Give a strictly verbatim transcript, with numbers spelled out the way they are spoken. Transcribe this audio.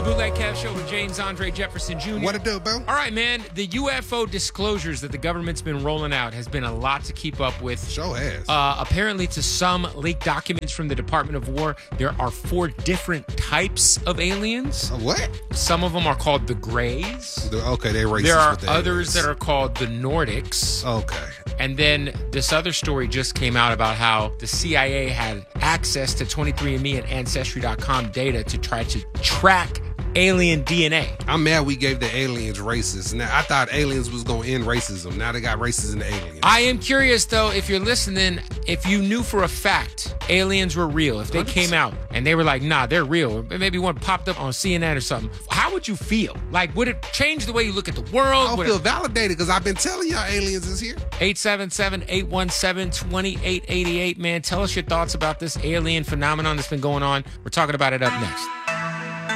The Bootleg Kev Show with James Andre Jefferson Junior What it do, bro? All right, man. The U F O disclosures that the government's been rolling out has been a lot to keep up with. Sure has. Uh, apparently, to some leaked documents from the Department of War, there are four different types of aliens. Uh, what? Some of them are called the Greys. The- okay, they're racist. There are with the others aliens. that are called the Nordics. Okay. And then this other story just came out about how the C I A had access to twenty-three and me and Ancestry dot com data to try to track alien D N A. I'm mad we gave the aliens racists. Now I thought aliens was gonna end racism. Now they got racists in the aliens. I am curious though, if you're listening, if you knew for a fact aliens were real, if they came out and they were like, nah, they're real, or maybe one popped up on C N N or something, how would you feel? Like, would it change the way you look at the world? I Would feel it- validated because I've been telling y'all aliens is here. eight seven seven, eight one seven, two eight eight eight, man. Tell us your thoughts about this alien phenomenon that's been going on. We're talking about it up next.